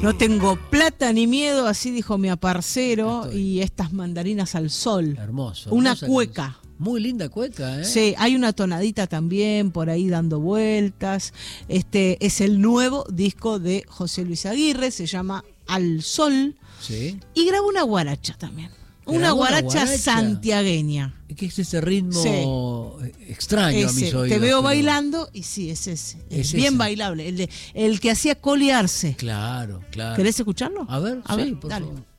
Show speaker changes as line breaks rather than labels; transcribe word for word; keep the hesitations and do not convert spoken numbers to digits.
No tengo plata ni miedo, así dijo mi aparcero, y estas mandarinas al sol.
Hermoso.
Una
hermosa
cueca.
canción. Muy linda cueca, ¿eh?
Sí, hay una tonadita también por ahí dando vueltas. Este es el nuevo disco de José Luis Aguirre, se llama Al Sol.
Sí.
Y grabó una guaracha también. Una
Grabó una
guaracha,
guaracha.
santiagueña.
¿Qué es ese ritmo
Sí.
extraño a
Ese,
mis oídos?
te veo
pero-
bailando y sí, es ese. Es,
Es
bien
ese.
bailable. El, de, el que hacía colearse.
Claro, claro.
¿Querés escucharlo?
A ver,
A
sí,
ver,
por
dale.
favor.